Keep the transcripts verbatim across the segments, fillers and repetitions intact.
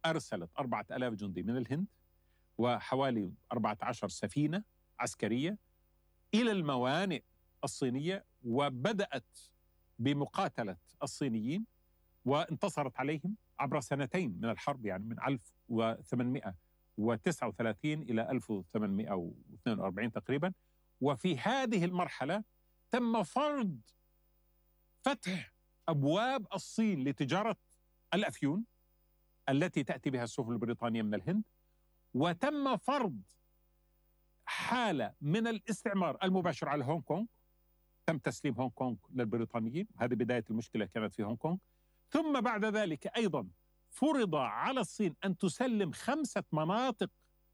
أرسلت أربعة آلاف جندي من الهند وحوالي أربعة عشر سفينة عسكرية إلى الموانئ الصينية، وبدأت بمقاتلة الصينيين وانتصرت عليهم عبر سنتين من الحرب، يعني من ألف وثمانمائة وتسعة وثلاثين إلى ألف وثمانمائة واثنين وأربعين تقريبا. وفي هذه المرحلة تم فرض فتح أبواب الصين لتجارة الأفيون التي تأتي بها السفن البريطانية من الهند، وتم فرض حالة من الاستعمار المباشر على هونغ كونغ. تم تسليم هونغ كونغ للبريطانيين، هذه بداية المشكلة كانت في هونغ كونغ. ثم بعد ذلك أيضا فرض على الصين أن تسلم خمسة مناطق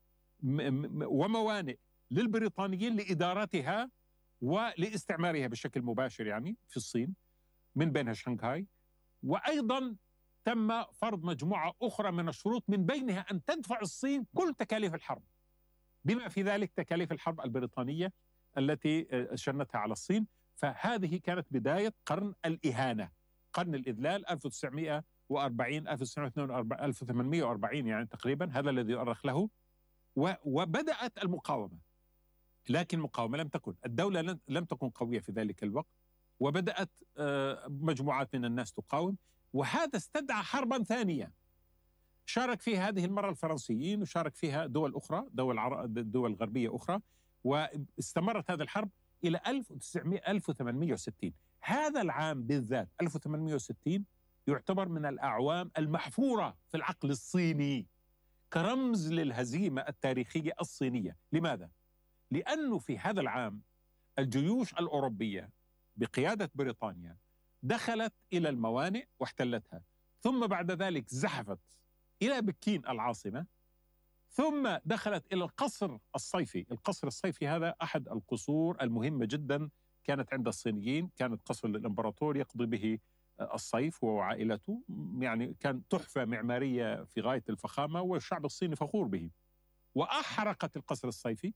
وموانئ للبريطانيين لإدارتها ولاستعمارها بشكل مباشر، يعني في الصين، من بينها شنغهاي. وأيضا تم فرض مجموعة أخرى من الشروط، من بينها أن تدفع الصين كل تكاليف الحرب، بما في ذلك تكاليف الحرب البريطانية التي شنتها على الصين. فهذه كانت بداية قرن الإهانة، قرن الإذلال، ألف وتسعمائة وأربعين ألف وثمانمائة وأربعين يعني تقريبا، هذا الذي يؤرخ له. وبدأت المقاومة، لكن المقاومة لم تكن، الدولة لم تكن قوية في ذلك الوقت، وبدأت مجموعات من الناس تقاوم، وهذا استدعى حربا ثانية شارك فيها هذه المرة الفرنسيين، وشارك فيها دول أخرى، دول دول غربية أخرى، واستمرت هذه الحرب إلى ألف وثمانمائة وستين. هذا العام بالذات ألف وثمانمائة وستين يعتبر من الأعوام المحفورة في العقل الصيني كرمز للهزيمة التاريخية الصينية. لماذا؟ لأنه في هذا العام الجيوش الأوروبية بقيادة بريطانيا دخلت إلى الموانئ واحتلتها، ثم بعد ذلك زحفت إلى بكين العاصمة، ثم دخلت إلى القصر الصيفي. القصر الصيفي هذا أحد القصور المهمة جدا كانت عند الصينيين، كانت قصر للإمبراطور يقضي به الصيف هو وعائلته، يعني كان تحفة معمارية في غاية الفخامة، والشعب الصيني فخور به. وأحرقت القصر الصيفي،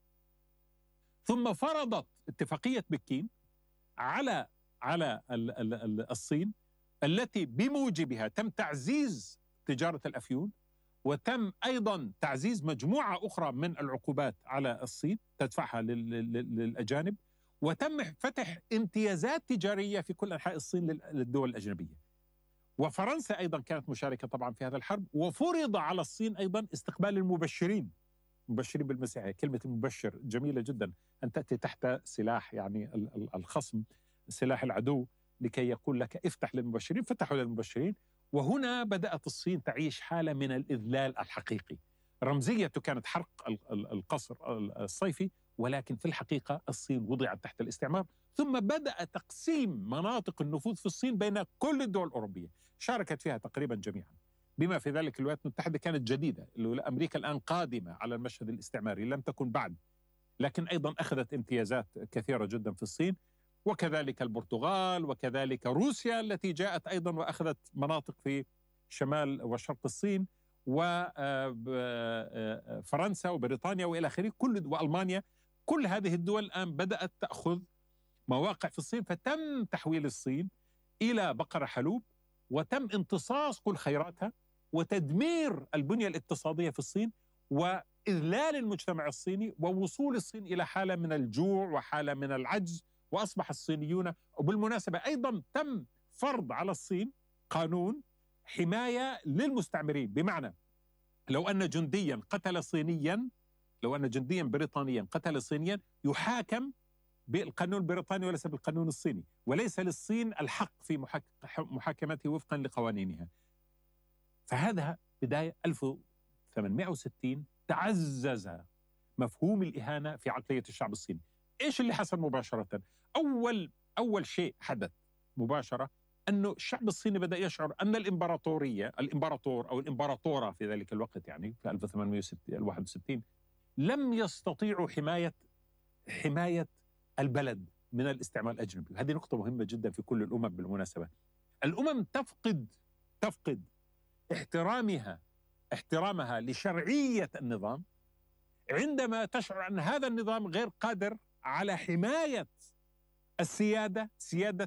ثم فرضت اتفاقية بكين على على الصين، التي بموجبها تم تعزيز تجارة الأفيون، وتم أيضا تعزيز مجموعة أخرى من العقوبات على الصين تدفعها للأجانب، وتم فتح امتيازات تجارية في كل أنحاء الصين للدول الأجنبية. وفرنسا أيضا كانت مشاركة طبعا في هذا الحرب، وفرض على الصين أيضا استقبال المبشرين، مبشرين بالمسيحية. كلمة المبشر جميلة جدا، أن تأتي تحت سلاح يعني الخصم، سلاح العدو، لكي يقول لك افتح للمبشرين، فتحوا للمبشرين. وهنا بدأت الصين تعيش حالة من الإذلال الحقيقي. رمزيته كانت حرق القصر الصيفي، ولكن في الحقيقة الصين وضعت تحت الاستعمار. ثم بدأ تقسيم مناطق النفوذ في الصين بين كل الدول الأوروبية، شاركت فيها تقريبا جميعا، بما في ذلك الولايات المتحدة كانت جديدة، أمريكا الآن قادمة على المشهد الاستعماري، لم تكن بعد، لكن أيضا أخذت امتيازات كثيرة جدا في الصين، وكذلك البرتغال، وكذلك روسيا التي جاءت أيضا وأخذت مناطق في شمال وشرق الصين، وفرنسا وبريطانيا وإلى آخره، كل وألمانيا. كل هذه الدول الآن بدأت تأخذ مواقع في الصين، فتم تحويل الصين إلى بقرة حلوب، وتم امتصاص كل خيراتها، وتدمير البنية الاقتصادية في الصين، وإذلال المجتمع الصيني، ووصول الصين إلى حالة من الجوع وحالة من العجز. وأصبح الصينيون، وبالمناسبة أيضا تم فرض على الصين قانون حماية للمستعمرين، بمعنى لو أن جنديا قتل صينيا، لو أن جنديا بريطانيا قتل صينيا يحاكم بالقانون البريطاني وليس بالقانون الصيني، وليس للصين الحق في محاكمته وفقا لقوانينها. فهذا بداية ألف وثمانمائة وستين تعزز مفهوم الإهانة في عقلية الشعب الصيني. إيش اللي حصل مباشرة؟ أول أول شيء حدث مباشرة أنه الشعب الصيني بدأ يشعر أن الإمبراطورية، الإمبراطور أو الإمبراطورة في ذلك الوقت، يعني في ألف وثمانمائة وواحد وستين، لم يستطيعوا حماية حماية البلد من الاستعمار الأجنبي. هذه نقطة مهمة جدا في كل الأمم بالمناسبة. الأمم تفقد تفقد احترامها احترامها لشرعية النظام عندما تشعر أن هذا النظام غير قادر على حماية السيادة سيادة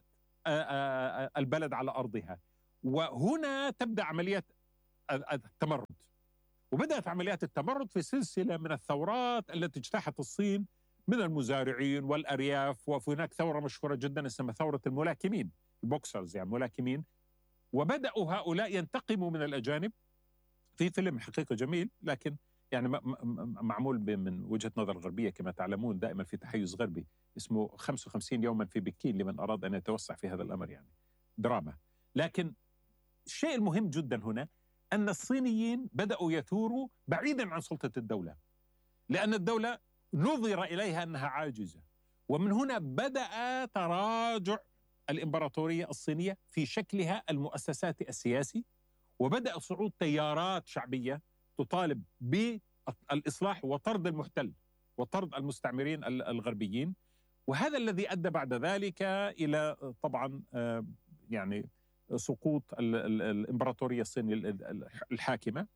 البلد على أرضها. وهنا تبدأ عملية التمرد. وبدأت عمليات التمرد في سلسلة من الثورات التي اجتاحت الصين من المزارعين والأرياف. وهناك ثورة مشهورة جدا اسمها ثورة الملاكمين، البوكسرز يعني ملاكمين. وبدأوا هؤلاء ينتقموا من الأجانب في فيلم حقيقة جميل، لكن يعني معمول من وجهة نظر غربية كما تعلمون، دائما في تحيز غربي، اسمه خمسة وخمسين يوما في بكين لمن أراد أن يتوسع في هذا الأمر، يعني دراما. لكن الشيء المهم جدا هنا أن الصينيين بدأوا يثوروا بعيدا عن سلطة الدولة، لأن الدولة نظر إليها أنها عاجزة. ومن هنا بدأ تراجع الإمبراطورية الصينية في شكلها المؤسساتي السياسي، وبدأ صعود تيارات شعبية تطالب بالإصلاح وطرد المحتل وطرد المستعمرين الغربيين. وهذا الذي أدى بعد ذلك إلى طبعا يعني سقوط الإمبراطورية الصينية الحاكمة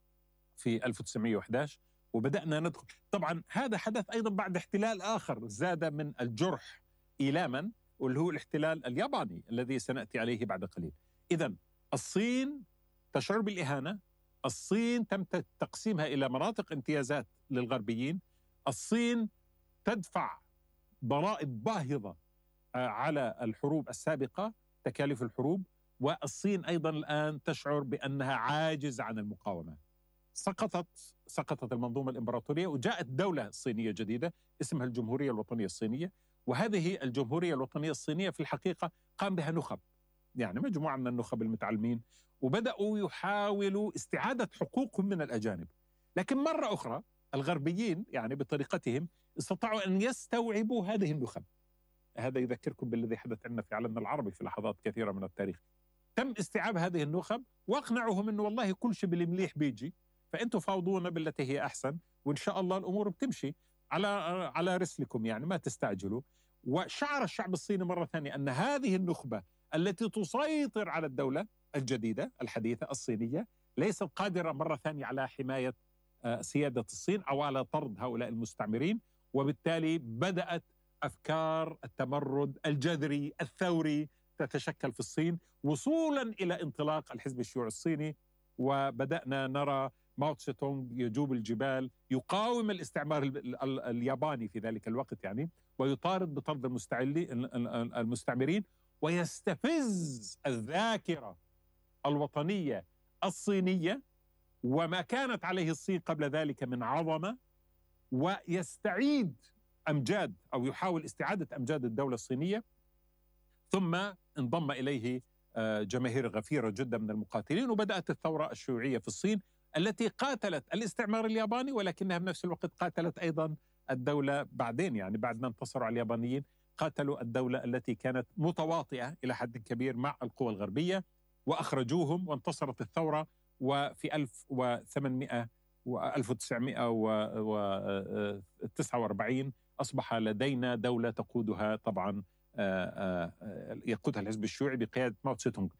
في ألف وتسعمئة وأحد عشر، وبدأنا ندخل. طبعا هذا حدث أيضا بعد احتلال آخر زاد من الجرح إيلاما، واللي هو الاحتلال الياباني الذي سنأتي عليه بعد قليل. إذن الصين تشعر بالإهانة، الصين تم تقسيمها إلى مناطق امتيازات للغربيين، الصين تدفع ضرائب باهظة على الحروب السابقة، تكاليف الحروب، والصين أيضا الآن تشعر بأنها عاجز عن المقاومة. سقطت سقطت المنظومة الإمبراطورية، وجاءت دولة صينية جديدة اسمها الجمهورية الوطنية الصينية. وهذه الجمهورية الوطنية الصينية في الحقيقة قام بها نخب، يعني مجموعة من النخب المتعلمين، وبدأوا يحاولوا استعادة حقوقهم من الأجانب. لكن مرة أخرى الغربيين يعني بطريقتهم استطاعوا أن يستوعبوا هذه النخب. هذا يذكركم بالذي حدث عندنا في عالمنا العربي في لحظات كثيرة من التاريخ. تم استيعاب هذه النخب واقنعوهم أنه والله كل شيء بالمليح بيجي، فأنتوا فاوضونا بالتي هي أحسن، وإن شاء الله الأمور بتمشي على على رسلكم، يعني ما تستعجلوا. وشعر الشعب الصيني مرة ثانية أن هذه النخبة التي تسيطر على الدولة الجديدة الحديثة الصينية ليست قادرة مرة ثانية على حماية سيادة الصين أو على طرد هؤلاء المستعمرين. وبالتالي بدأت أفكار التمرد الجذري الثوري تتشكل في الصين، وصولا إلى انطلاق الحزب الشيوعي الصيني. وبدأنا نرى ماو تسي تونغ يجوب الجبال، يقاوم الاستعمار الياباني في ذلك الوقت يعني، ويطارد بطرد المستعمرين، ويستفز الذاكرة الوطنية الصينية وما كانت عليه الصين قبل ذلك من عظمة، ويستعيد أمجاد أو يحاول استعادة أمجاد الدولة الصينية. ثم انضم إليه جماهير غفيرة جدا من المقاتلين، وبدأت الثورة الشيوعية في الصين التي قاتلت الاستعمار الياباني، ولكنها بنفس الوقت قاتلت أيضا الدولة بعدين، يعني بعد ما انتصروا على اليابانيين قاتلوا الدولة التي كانت متواطئة إلى حد كبير مع القوى الغربية وأخرجوهم، وانتصرت الثورة. وفي ألف وثمانمئة وألف وتسعمئة وتسعة وأربعين أصبح لدينا دولة تقودها طبعا يقودها الحزب الشيوعي بقيادة ماو تسي تونغ.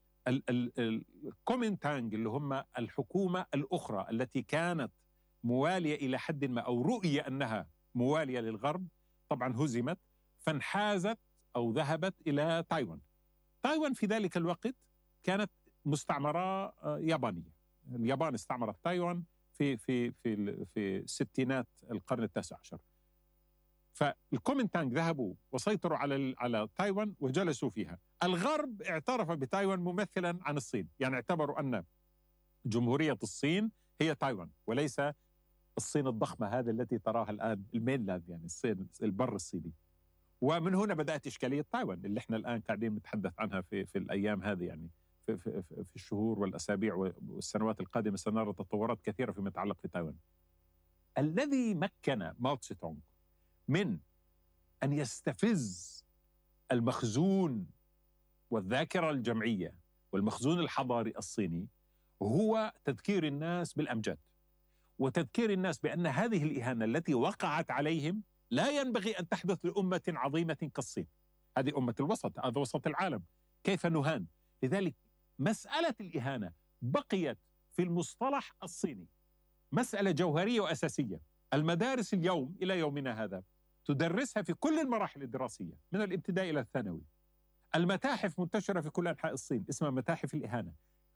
الكومينتانغ اللي هم الحكومة الأخرى التي كانت موالية إلى حد ما أو رؤية أنها موالية للغرب، طبعا هزمت فانحازت أو ذهبت إلى تايوان. تايوان في ذلك الوقت كانت مستعمرة يابانية، اليابان استعمرت تايوان في في في في ستينات القرن التاسع عشر. فالكومينتانغ ذهبوا وسيطروا على على تايوان وجلسوا فيها. الغرب اعترف بتايوان ممثلا عن الصين، يعني اعتبروا أن جمهورية الصين هي تايوان وليس الصين الضخمة هذه التي تراها الآن المينلاند، يعني الصين البر الصيني. ومن هنا بدأت إشكالية تايوان اللي احنا الآن قاعدين نتحدث عنها في في الأيام هذه، يعني في, في, في الشهور والأسابيع والسنوات القادمة سنرى تطورات كثيرة فيما يتعلق في تايوان. الذي مكن ماو تسي تونغ من أن يستفز المخزون والذاكرة الجمعية والمخزون الحضاري الصيني هو تذكير الناس بالأمجاد، وتذكير الناس بأن هذه الإهانة التي وقعت عليهم لا ينبغي أن تحدث لأمة عظيمة كالصين. هذه أمة الوسط، هذا وسط العالم، كيف نهان؟ لذلك مسألة الإهانة بقيت في المصطلح الصيني مسألة جوهرية وأساسية. المدارس اليوم إلى يومنا هذا تدرسها في كل المراحل الدراسية من الابتدائي إلى الثانوي. المتاحف منتشرة في كل أنحاء الصين اسمها متاحف الإهانة،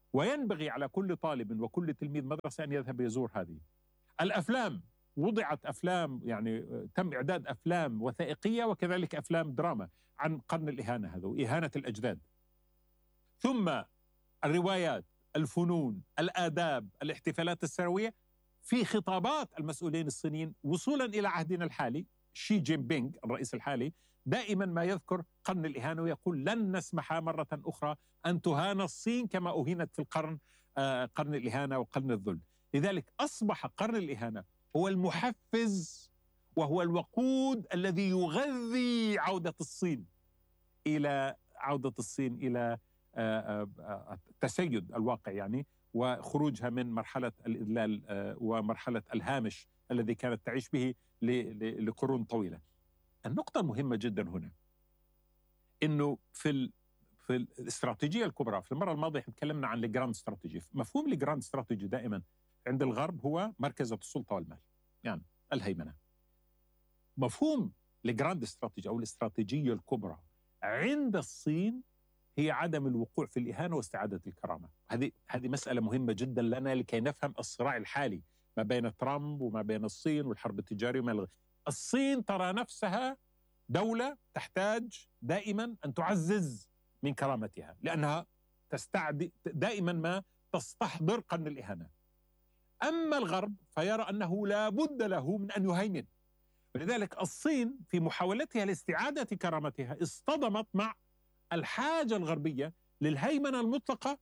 وينبغي على كل طالب وكل تلميذ مدرسة أن يذهب يزور هذه. الأفلام، وضعت أفلام، يعني تم إعداد أفلام وثائقية وكذلك أفلام دراما عن قرن الإهانة هذا وإهانة الأجداد. ثم الروايات، الفنون، الآداب، الاحتفالات السنوية، في خطابات المسؤولين الصينيين وصولا إلى عهدنا الحالي. شي جين بينغ الرئيس الحالي دائما ما يذكر قرن الإهانة ويقول لن نسمح مرة أخرى أن تهان الصين كما أهينت في القرن آه قرن الإهانة وقرن الذل. لذلك أصبح قرن الإهانة هو المحفز وهو الوقود الذي يغذي عودة الصين إلى عودة الصين إلى التسيد الواقع يعني، وخروجها من مرحلة الإذلال ومرحلة الهامش الذي كانت تعيش به لقرون طويلة. النقطة المهمة جدا هنا إنه في في الاستراتيجية الكبرى، في المرة الماضية تكلمنا عن الجراند استراتيجي. مفهوم الجراند استراتيجي دائما عند الغرب هو مركزة السلطة والمال، يعني الهيمنة. مفهوم الجراند استراتيجي أو الاستراتيجية الكبرى عند الصين هي عدم الوقوع في الإهانة واستعادة الكرامة. هذه هذه مسألة مهمة جدا لنا لكي نفهم الصراع الحالي ما بين ترامب وما بين الصين والحرب التجارية وما. الصين ترى نفسها دولة تحتاج دائما أن تعزز من كرامتها لأنها تستعد دائما ما تستحضر قرن الإهانة. أما الغرب فيرى أنه لا بد له من أن يهيمن، ولذلك الصين في محاولتها لاستعادة كرامتها اصطدمت مع الحاجة الغربية للهيمنة المطلقة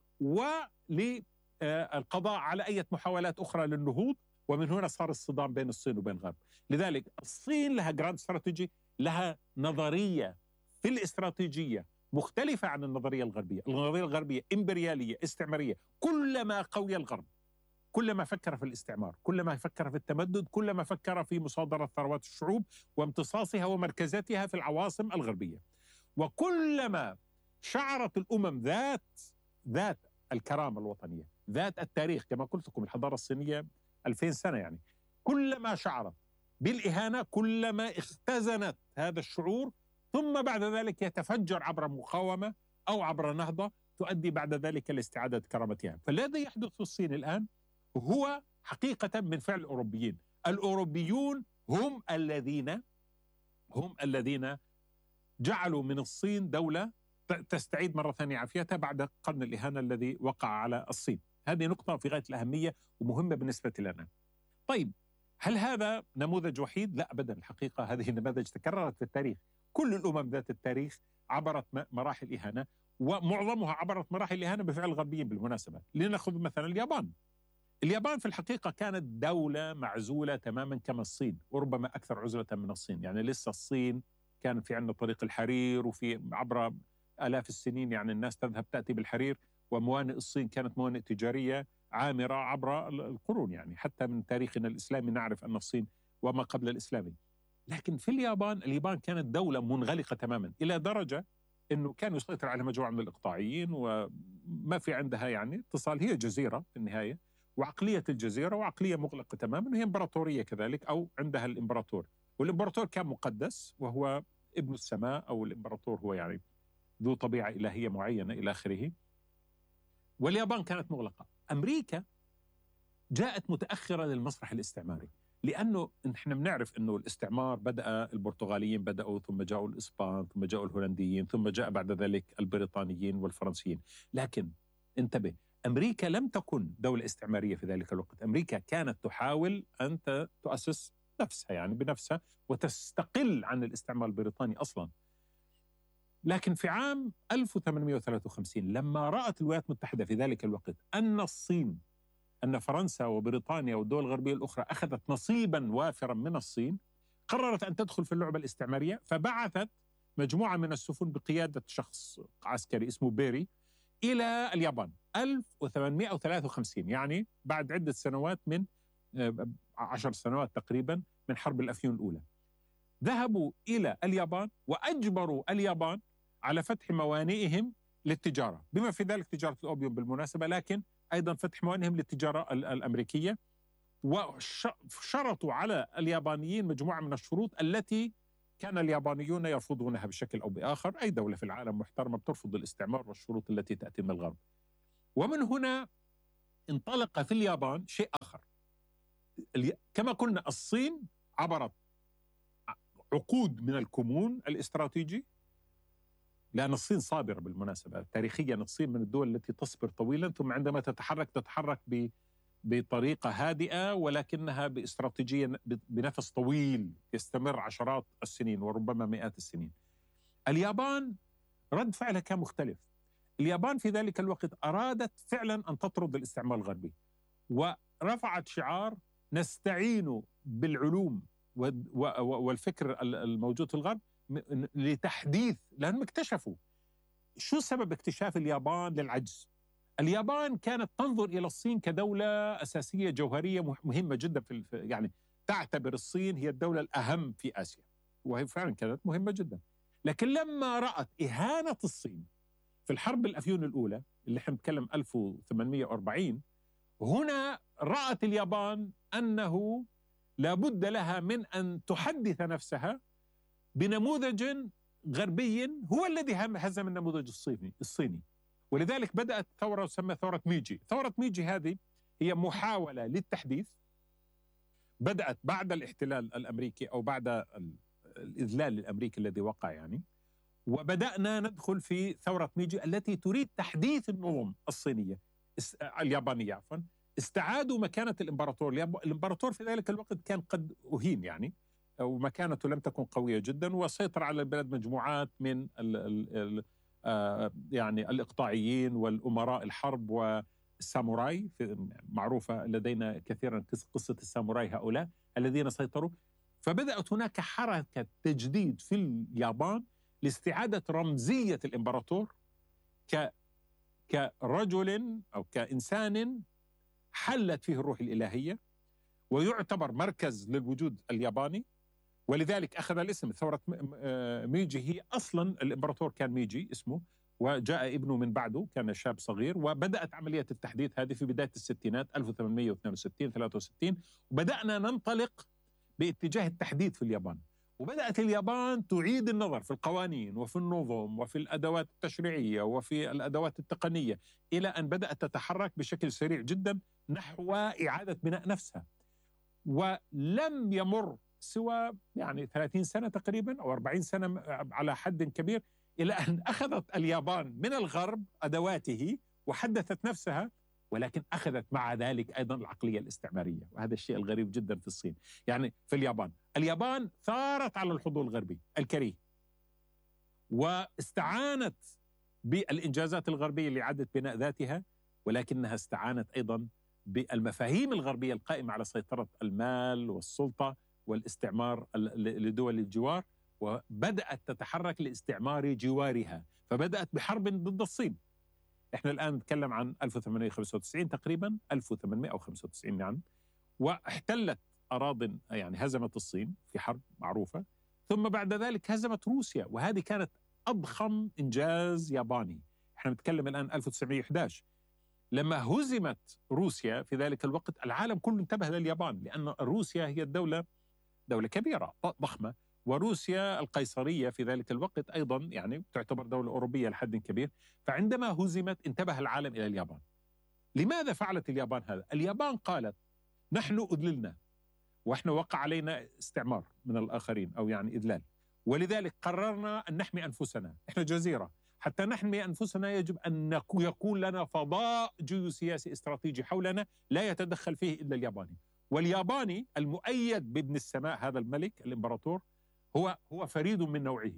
وللقضاء على أي محاولات أخرى للنهوض، ومن هنا صار الصدام بين الصين وبين الغرب. لذلك الصين لها جراند استراتيجي، لها نظرية في الاستراتيجية مختلفة عن النظرية الغربية. النظرية الغربية إمبريالية استعمارية، كلما قوي الغرب كلما فكر في الاستعمار، كلما فكر في التمدد، كلما فكر في مصادرة ثروات الشعوب وامتصاصها ومركزاتها في العواصم الغربية. وكلما شعرت الأمم ذات ذات الكرامة الوطنية، ذات التاريخ، كما قلت لكم الحضارة الصينية ألفين سنة يعني، كلما شعرت بالإهانة كلما اختزنت هذا الشعور، ثم بعد ذلك يتفجر عبر مقاومة أو عبر نهضة تؤدي بعد ذلك لاستعادة كرامتها. فالذي يحدث في الصين الآن هو حقيقة من فعل الأوروبيين. الأوروبيون هم الذين هم الذين جعلوا من الصين دولة تستعيد مرة ثانية عافيتها بعد قرن الإهانة الذي وقع على الصين. هذه نقطة في غاية الأهمية ومهمة بالنسبة لنا. طيب، هل هذا نموذج وحيد؟ لا أبدا. الحقيقة هذه النماذج تكررت في التاريخ. كل الأمم ذات التاريخ عبرت مراحل إهانة، ومعظمها عبرت مراحل إهانة بفعل الغربيين بالمناسبة. لنأخذ مثلا اليابان. اليابان في الحقيقة كانت دولة معزولة تماما كما الصين، وربما أكثر عزلة من الصين. يعني لسه الصين كان في عندنا طريق الحرير، وفي عبر آلاف السنين يعني الناس تذهب تأتي بالحرير، وموانئ الصين كانت موانئ تجارية عامرة عبر القرون. يعني حتى من تاريخنا الإسلامي نعرف أن الصين وما قبل الإسلامي. لكن في اليابان، اليابان كانت دولة منغلقة تماما إلى درجة أنه كان يسيطر على مجموعة من الإقطاعيين وما في عندها يعني اتصال. هي جزيرة في النهاية، وعقلية الجزيرة وعقلية مغلقة تماما، وهي إمبراطورية كذلك، أو عندها الإمبراطور، والإمبراطور كان مقدس وهو ابن السماء، أو الإمبراطور هو يعني ذو طبيعة إلهية معينة إلى آخره. واليابان كانت مغلقة. أمريكا جاءت متأخرة للمسرح الاستعماري، لأنه نحن بنعرف أنه الاستعمار بدأ، البرتغاليين بدأوا، ثم جاءوا الإسبان، ثم جاءوا الهولنديين، ثم جاء بعد ذلك البريطانيين والفرنسيين. لكن انتبه، أمريكا لم تكن دولة استعمارية في ذلك الوقت. أمريكا كانت تحاول أن تؤسس نفسها يعني بنفسها وتستقل عن الاستعمار البريطاني أصلا. لكن في عام ألف وثمانمئة وثلاثة وخمسين لما رأت الولايات المتحدة في ذلك الوقت أن الصين، أن فرنسا وبريطانيا والدول الغربية الأخرى أخذت نصيبا وافرا من الصين، قررت أن تدخل في اللعبة الاستعمارية. فبعثت مجموعة من السفن بقيادة شخص عسكري اسمه بيري إلى اليابان ألف وثمانمئة وثلاثة وخمسين، يعني بعد عدة سنوات، من عشر سنوات تقريبا من حرب الأفيون الأولى. ذهبوا إلى اليابان وأجبروا اليابان على فتح موانئهم للتجارة، بما في ذلك تجارة الأوبيوم بالمناسبة، لكن أيضا فتح موانئهم للتجارة الأمريكية. وشرطوا على اليابانيين مجموعة من الشروط التي كان اليابانيون يرفضونها بشكل أو بآخر. أي دولة في العالم محترمة بترفض الاستعمار والشروط التي تأتي من الغرب. ومن هنا انطلق في اليابان شيء آخر. كما قلنا الصين عبرت عقود من الكمون الاستراتيجي، لأن الصين صابرة بالمناسبة تاريخيا. الصين من الدول التي تصبر طويلا، ثم عندما تتحرك تتحرك بطريقة هادئة ولكنها باستراتيجية بنفس طويل يستمر عشرات السنين وربما مئات السنين. اليابان رد فعلها كان مختلف. اليابان في ذلك الوقت أرادت فعلا أن تطرد الاستعمار الغربي، ورفعت شعار نستعين بالعلوم والفكر الموجود في الغرب لتحديث، لأنهم اكتشفوا شو سبب اكتشاف اليابان للعجز. اليابان كانت تنظر إلى الصين كدولة أساسية جوهرية مهمة جدا في يعني تعتبر الصين هي الدولة الأهم في آسيا، وهي فعلا كانت مهمة جدا. لكن لما رأت إهانة الصين في الحرب الأفيون الأولى اللي احنا بنتكلم ألف وثمانمئة وأربعين، هنا رأت اليابان أنه لابد لها من أن تحدث نفسها بنموذج غربي هو الذي هزم النموذج الصيني الصيني ولذلك بدأت ثورة تسمى ثورة ميجي. ثورة ميجي هذه هي محاولة للتحديث، بدأت بعد الاحتلال الأمريكي أو بعد الإذلال الأمريكي الذي وقع يعني، وبدأنا ندخل في ثورة ميجي التي تريد تحديث النظم الصينية اليابانية عفوا. استعادوا مكانة الإمبراطور. الإمبراطور في ذلك الوقت كان قد أهين يعني، ومكانته لم تكن قوية جدا، وسيطر على البلد مجموعات من ال ال ال آه يعني الإقطاعيين والأمراء الحرب والساموراي. معروفة لدينا كثيرا قصة الساموراي هؤلاء الذين سيطروا. فبدأت هناك حركة تجديد في اليابان لاستعادة رمزية الإمبراطور ك كرجل أو كإنسان حلت فيه الروح الإلهية ويعتبر مركز للوجود الياباني، ولذلك أخذ الاسم. ثورة ميجي هي أصلا الإمبراطور كان ميجي اسمه، وجاء ابنه من بعده كان شاب صغير، وبدأت عملية التحديث هذه في بداية الستينات ألف وثمانمئة واثنين وستين ثلاثة وستين، وبدأنا ننطلق باتجاه التحديث في اليابان. وبدأت اليابان تعيد النظر في القوانين وفي النظم وفي الأدوات التشريعية وفي الأدوات التقنية، إلى أن بدأت تتحرك بشكل سريع جدا نحو إعادة بناء نفسها. ولم يمر سوى يعني ثلاثين سنة تقريبا أو أربعين سنة على حد كبير إلى أن أخذت اليابان من الغرب أدواته وحدثت نفسها، ولكن أخذت مع ذلك أيضا العقلية الاستعمارية. وهذا الشيء الغريب جدا في الصين يعني في اليابان. اليابان ثارت على الحضور الغربي الكريه، واستعانت بالإنجازات الغربية لإعادة بناء ذاتها، ولكنها استعانت أيضا بالمفاهيم الغربية القائمة على سيطرة المال والسلطة والاستعمار لدول الجوار، وبدأت تتحرك لاستعمار جوارها. فبدأت بحرب ضد الصين. احنا الآن نتكلم عن ألف وثمانمئة وخمسة وتسعين تقريبا، ألف وثمانمئة وخمسة وتسعين يعني، واحتلت أراضٍ يعني هزمت الصين في حرب معروفة، ثم بعد ذلك هزمت روسيا، وهذه كانت أضخم إنجاز ياباني. احنا نتكلم الآن ألف وتسعمئة وأحد عشر. لما هزمت روسيا في ذلك الوقت العالم كله انتبه لليابان، لأن روسيا هي الدولة دولة كبيرة ضخمة، وروسيا القيصرية في ذلك الوقت أيضا يعني تعتبر دولة أوروبية لحد كبير. فعندما هزمت انتبه العالم إلى اليابان. لماذا فعلت اليابان هذا؟ اليابان قالت نحن أذللنا وإحنا وقع علينا استعمار من الآخرين أو يعني إذلال، ولذلك قررنا أن نحمي أنفسنا. إحنا جزيرة، حتى نحمي أنفسنا يجب أن يكون لنا فضاء جيوسياسي استراتيجي حولنا لا يتدخل فيه إلا الياباني. والياباني المؤيد بابن السماء هذا الملك الإمبراطور هو هو فريد من نوعه،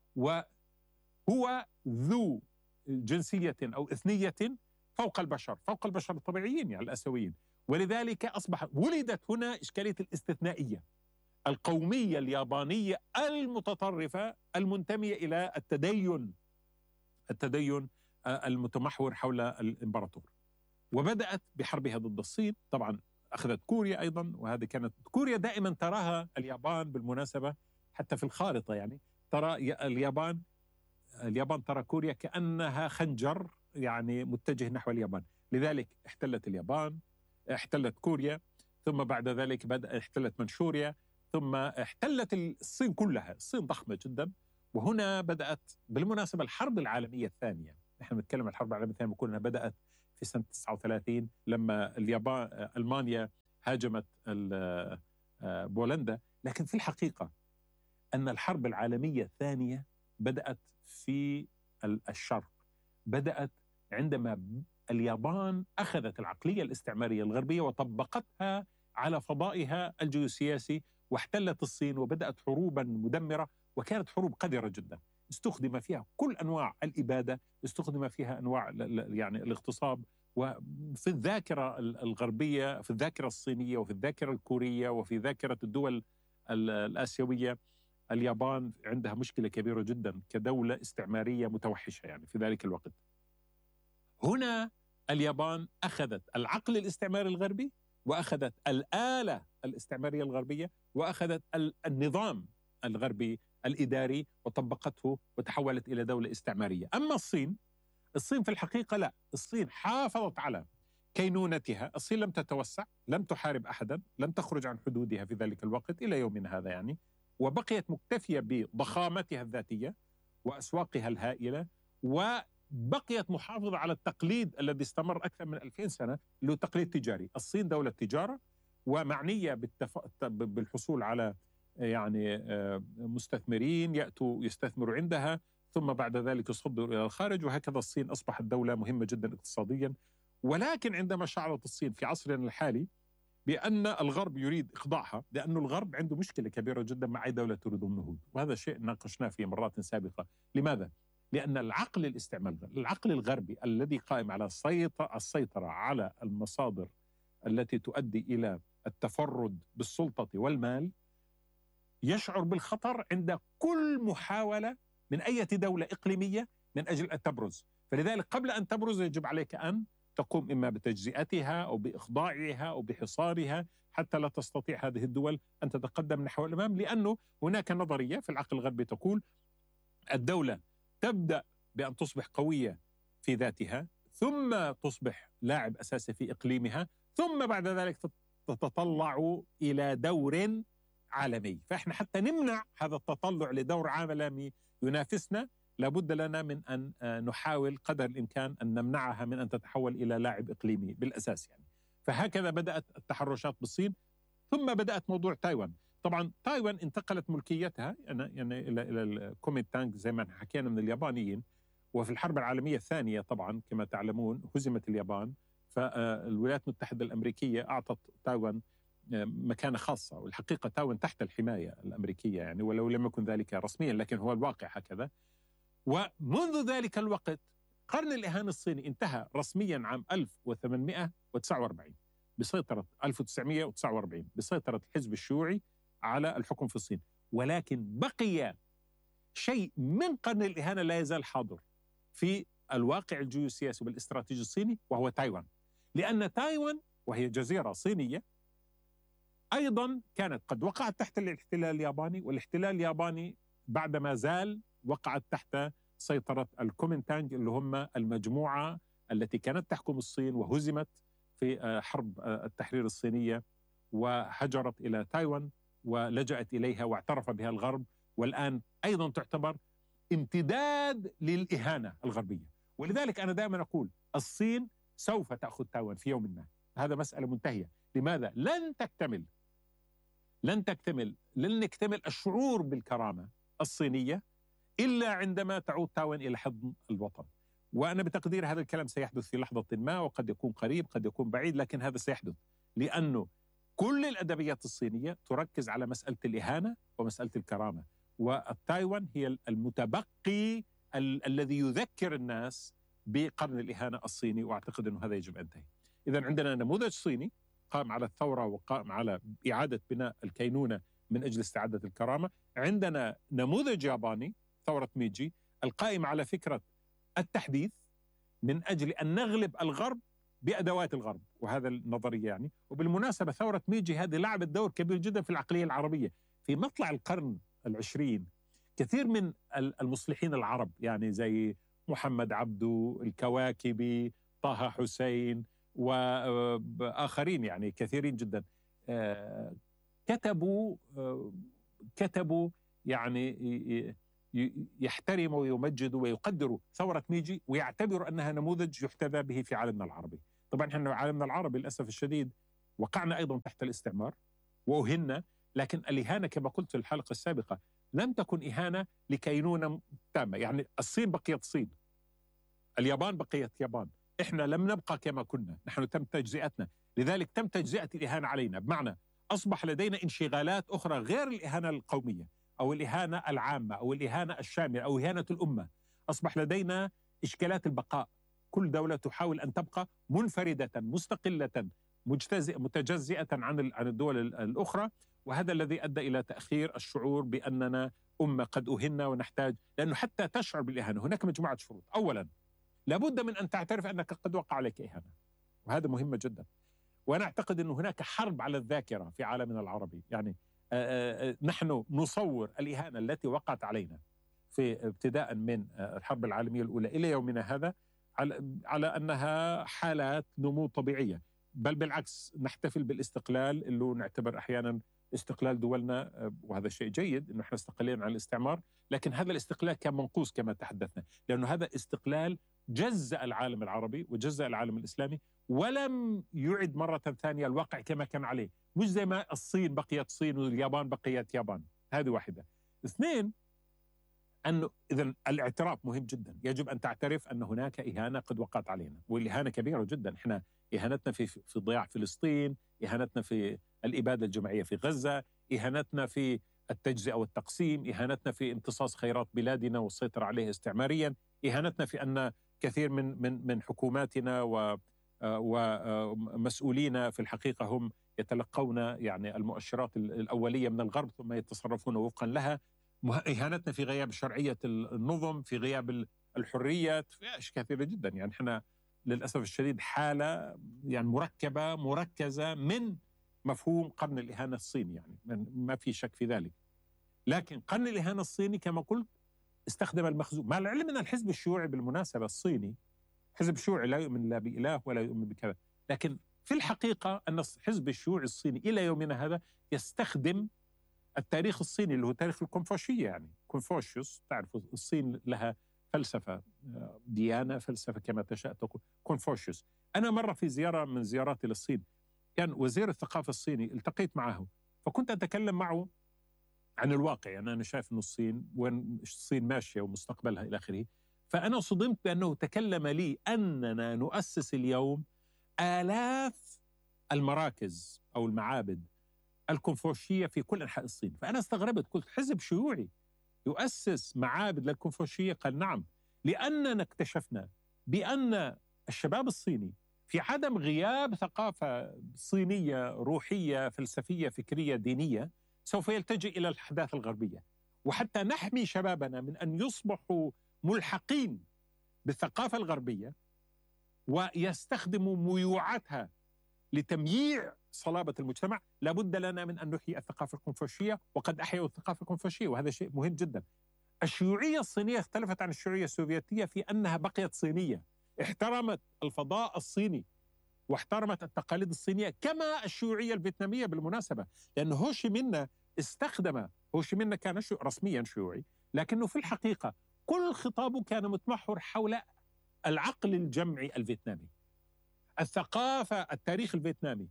وهو ذو جنسية أو إثنية فوق البشر، فوق البشر الطبيعيين يعني الآسيويين. ولذلك أصبح ولدت هنا إشكالية الاستثنائية، القومية اليابانية المتطرفة المنتمية إلى التدين التدين المتمحور حول الإمبراطور. وبدأت بحربها ضد الصين. طبعا أخذت كوريا أيضا، وهذه كانت كوريا دائما تراها اليابان بالمناسبة حتى في الخارطة يعني ترى اليابان اليابان ترى كوريا كأنها خنجر يعني متجه نحو اليابان. لذلك احتلت اليابان، احتلت كوريا، ثم بعد ذلك بدأ احتلت منشوريا، ثم احتلت الصين كلها. الصين ضخمة جدا. وهنا بدأت بالمناسبة الحرب العالمية الثانية. نحن نتكلم عن الحرب العالمية الثانية، كنا بدأت في في سنة تسعة وثلاثين لما اليابان ألمانيا هاجمت ال- آه، بولندا. لكن في الحقيقة أن الحرب العالمية الثانية بدأت في ال- الشرق، بدأت عندما اليابان أخذت العقلية الاستعمارية الغربية وطبقتها على فضائها الجيوسياسي، واحتلت الصين وبدأت حروبا مدمرة، وكانت حروب قذرة جدا. استخدم فيها كل أنواع الإبادة، استخدم فيها أنواع ال- ال- يعني الاغتصاب. وفي الذاكرة ال- الغربية، في الذاكرة الصينية وفي الذاكرة الكورية وفي ذاكرة الدول ال- الآسيوية، اليابان عندها مشكلة كبيرة جدا كدولة استعمارية متوحشة يعني في ذلك الوقت. هنا اليابان أخذت العقل الاستعماري الغربي، وأخذت الآلة الاستعمارية الغربية، وأخذت ال- النظام الغربي الإداري وطبقته وتحولت إلى دولة استعمارية. أما الصين، الصين في الحقيقة لا، الصين حافظت على كينونتها. الصين لم تتوسع، لم تحارب أحدا، لم تخرج عن حدودها في ذلك الوقت إلى يومنا هذا يعني، وبقيت مكتفية بضخامتها الذاتية وأسواقها الهائلة، وبقيت محافظة على التقليد الذي استمر أكثر من ألفين سنة، اللي هو تقليد تجاري. الصين دولة تجارة ومعنية بالتف... بالحصول على يعني آه، مستثمرين يأتوا يستثمروا عندها، ثم بعد ذلك يصدروا إلى الخارج، وهكذا الصين أصبحت دولة مهمة جدا اقتصاديا. ولكن عندما شعرت الصين في عصرنا الحالي بأن الغرب يريد إخضاعها، لأن الغرب عنده مشكلة كبيرة جدا مع أي دولة تريد النهوض، وهذا شيء ناقشناه في مرات سابقة. لماذا؟ لأن العقل الاستعماري، العقل الغربي الذي قائم على السيطرة السيطرة على المصادر التي تؤدي إلى التفرد بالسلطة والمال، يشعر بالخطر عند كل محاولة من أي دولة إقليمية من أجل أن تبرز. فلذلك قبل أن تبرز يجب عليك أن تقوم إما بتجزئتها أو بإخضاعها أو بحصارها، حتى لا تستطيع هذه الدول أن تتقدم نحو الأمام. لأنه هناك نظرية في العقل الغربي تقول الدولة تبدأ بأن تصبح قوية في ذاتها، ثم تصبح لاعب أساسي في إقليمها، ثم بعد ذلك تتطلع إلى دور عالمي. فإحنا حتى نمنع هذا التطلع لدور عالمي ينافسنا، لابد لنا من أن نحاول قدر الإمكان أن نمنعها من أن تتحول إلى لاعب إقليمي بالأساس يعني. فهكذا بدأت التحرشات بالصين، ثم بدأت موضوع تايوان. طبعا تايوان انتقلت ملكيتها يعني إلى إلى الكومينتانغ زي ما حكينا من اليابانيين. وفي الحرب العالمية الثانية طبعا كما تعلمون هزمت اليابان، فالولايات المتحدة الأمريكية أعطت تايوان مكانة خاصة، والحقيقة تايوان تحت الحماية الأمريكية يعني، ولو لم يكن ذلك رسميا لكن هو الواقع هكذا. ومنذ ذلك الوقت قرن الإهانة الصيني انتهى رسميا عام ألف وثمانمائة وتسعة وأربعين بسيطرة ألف وتسعمائة وتسعة وأربعين بسيطرة الحزب الشيوعي على الحكم في الصين. ولكن بقي شيء من قرن الإهانة لا يزال حاضر في الواقع الجيوسياسي والاستراتيجي الصيني، وهو تايوان. لأن تايوان وهي جزيرة صينية أيضا كانت قد وقعت تحت الاحتلال الياباني، والاحتلال الياباني بعدما زال وقعت تحت سيطرة الكومينتانغ اللي هم المجموعة التي كانت تحكم الصين وهزمت في حرب التحرير الصينية، وهجرت إلى تايوان ولجأت إليها واعترف بها الغرب، والآن أيضا تعتبر امتداد للإهانة الغربية. ولذلك أنا دائما أقول الصين سوف تأخذ تايوان في يوم ما، هذا مسألة منتهية. لماذا؟ لن تكتمل لن تكتمل لن يكتمل الشعور بالكرامة الصينية إلا عندما تعود تايوان إلى حضن الوطن. وأنا بتقدير هذا الكلام سيحدث في لحظة ما، وقد يكون قريب قد يكون بعيد، لكن هذا سيحدث لأنه كل الأدبيات الصينية تركز على مسألة الإهانة ومسألة الكرامة، والتايوان هي المتبقي ال- الذي يذكر الناس بقرن الإهانة الصيني، وأعتقد أنه هذا يجب أن ينتهي. إذن عندنا نموذج صيني قام على الثورة وقام على إعادة بناء الكينونة من أجل استعادة الكرامة. عندنا نموذج ياباني ثورة ميجي القائم على فكرة التحديث من أجل أن نغلب الغرب بأدوات الغرب، وهذا النظرية يعني. وبالمناسبة ثورة ميجي هذه لعبت دور كبير جدا في العقلية العربية. في مطلع القرن العشرين كثير من المصلحين العرب يعني زي محمد عبدو الكواكبي طه حسين وآخرين يعني كثيرين جدا كتبوا كتبوا يعني يحترموا ويمجدوا ويقدروا ثورة ميجي ويعتبروا أنها نموذج يحتذى به في عالمنا العربي. طبعا احنا عالمنا العربي للأسف الشديد وقعنا أيضا تحت الاستعمار وأهنا، لكن الإهانة كما قلت في الحلقة السابقة لم تكن إهانة لكينونة تامة. يعني الصين بقيت صين، اليابان بقيت يابان، إحنا لم نبقى كما كنا، نحن تم تجزئتنا. لذلك تم تجزئة الإهانة علينا، بمعنى أصبح لدينا انشغالات أخرى غير الإهانة القومية أو الإهانة العامة أو الإهانة الشاملة أو إهانة الأمة. أصبح لدينا إشكالات البقاء، كل دولة تحاول أن تبقى منفردة مستقلة متجزئة عن عن الدول الأخرى، وهذا الذي أدى إلى تأخير الشعور بأننا أمة قد أهنا ونحتاج، لأنه حتى تشعر بالإهانة هناك مجموعة شروط. أولا لابد من أن تعترف أنك قد وقع عليك إهانة، وهذا مهم جدا. وأنا أعتقد أن هناك حرب على الذاكرة في عالمنا العربي. يعني آآ آآ نحن نصور الإهانة التي وقعت علينا في ابتداء من الحرب العالمية الأولى إلى يومنا هذا على, على أنها حالات نمو طبيعية، بل بالعكس نحتفل بالاستقلال اللي نعتبر أحيانا استقلال دولنا، وهذا شيء جيد أنه احنا استقلينا عن الاستعمار، لكن هذا الاستقلال كان منقوص كما تحدثنا، لأنه هذا استقلال جزأ العالم العربي وجزأ العالم الإسلامي ولم يعد مرة ثانية الواقع كما كان عليه، مش زي ما الصين بقيت صين واليابان بقيت يابان. هذه واحدة. اثنين، أنه إذن الاعتراف مهم جدا، يجب أن تعترف أن هناك إهانة قد وقعت علينا، والإهانة كبيرة جدا. إحنا إهانتنا في في ضياع فلسطين، إهانتنا في الإبادة الجماعية في غزة، إهانتنا في التجزئة والتقسيم، إهانتنا في امتصاص خيرات بلادنا والسيطرة عليها استعماريا، إهانتنا في أن كثير من من من حكوماتنا و ومسؤولين في الحقيقة هم يتلقون يعني المؤشرات الأولية من الغرب ثم يتصرفون وفقا لها، إهانتنا في غياب شرعية النظم، في غياب الحريات، في أشياء كثيرة جدا. يعني إحنا للأسف الشديد حالة يعني مركبة مركزة من مفهوم قرن الإهانة الصيني، يعني ما في شك في ذلك. لكن قرن الإهانة الصيني كما قلت استخدم المخزون، مع العلم أن الحزب الشيوعي بالمناسبة الصيني حزب شيوعي لا يؤمن لا بإله ولا يؤمن بكذا، لكن في الحقيقة أن الحزب الشيوعي الصيني إلى يومنا هذا يستخدم التاريخ الصيني اللي هو تاريخ الكونفوشية. يعني كونفوشيوس، تعرف الصين لها فلسفة، ديانة، فلسفة كما تشاء تقول كونفوشيوس. أنا مرة في زيارة من زياراتي للصين كان وزير الثقافة الصيني، التقيت معه فكنت أتكلم معه عن الواقع، يعني أنا شايف أن الصين وين الصين ماشية ومستقبلها إلى آخره. فأنا صدمت بأنه تكلم لي أننا نؤسس اليوم آلاف المراكز أو المعابد الكونفوشية في كل أنحاء الصين. فأنا استغربت، قلت حزب شيوعي يؤسس معابد للكونفوشية؟ قال نعم، لأننا اكتشفنا بأن الشباب الصيني في عدم غياب ثقافة صينية روحية فلسفية فكرية دينية سوف يلتجئ إلى الأحداث الغربية، وحتى نحمي شبابنا من أن يصبحوا ملحقين بالثقافة الغربية ويستخدموا ميوعاتها لتمييع صلابة المجتمع، لابد لنا من أن نحيي الثقافة الكونفوشية، وقد أحيوا الثقافة الكونفوشية، وهذا شيء مهم جدا. الشيوعية الصينية اختلفت عن الشيوعية السوفيتية في أنها بقيت صينية، احترمت الفضاء الصيني واحترمت التقاليد الصينية، كما الشيوعية الفيتنامية بالمناسبة، لأن هوشيمينا استخدم، هوشيمينا كان شو رسميا شيوعي، لكنه في الحقيقة كل خطابه كان متمحور حول العقل الجمعي الفيتنامي، الثقافة، التاريخ الفيتنامي،